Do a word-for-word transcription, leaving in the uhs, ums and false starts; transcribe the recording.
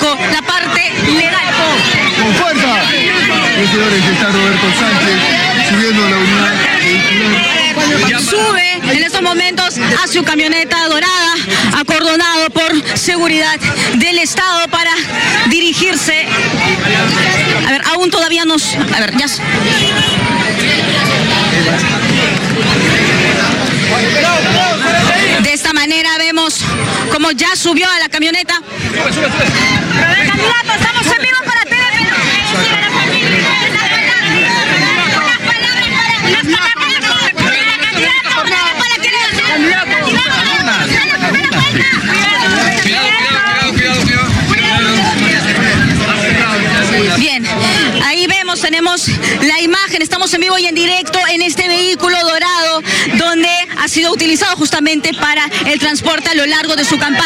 jurídico, la parte legal. ¡Con fuerza! Los señores, está Roberto Sánchez subiendo la unidad vehicular. Sube en estos momentos a su camioneta dorada, acordonado por seguridad del Estado para dirigirse. A ver, aún todavía nos... A ver, ya... De esta manera vemos cómo ya subió a la camioneta. Candidato, estamos en vivo para T V P. Bien, ahí vemos, tenemos la imagen, estamos en vivo y en directo en este vehículo dorado donde ha sido utilizado justamente para el transporte a lo largo de su campaña.